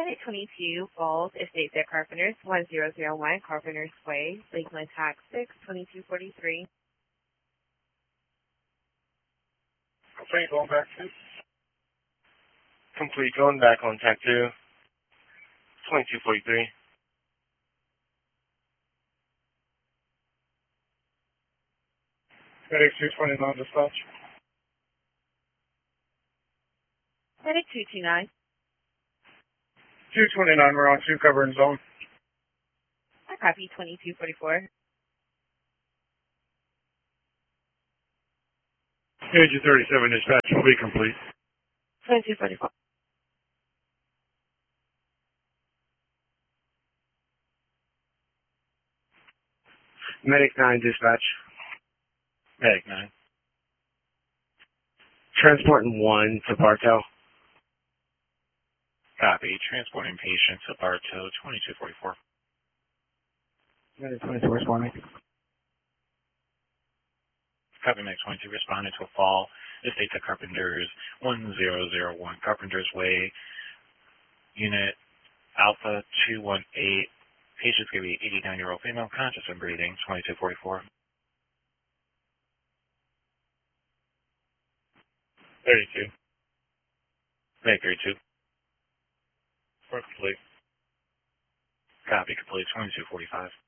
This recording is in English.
Medic 22 Falls Estate at Carpenters, 1001 Carpenters Way, Lakeland Tax 6, 2243. Complete, going back to. Complete, going back on TAC 2, 2243. Medic 229 dispatch. Medic 229. 229, we're on 2 covering zone. I copy 2244. Agent 37 dispatch will be complete. 2244. Medic 9 dispatch. Medic 9. Transporting 1 to Bartow. Copy. Transporting patient to Bartow, 2244. Medic 24 responding. Copy, Medic 22 responding to a fall. Estate to Carpenters, 1001 Carpenters Way. Unit Alpha 218. Patient's going to be 89-year-old female, conscious and breathing, 2244. 32. Medic 32. We're complete. Copy, complete, 2245.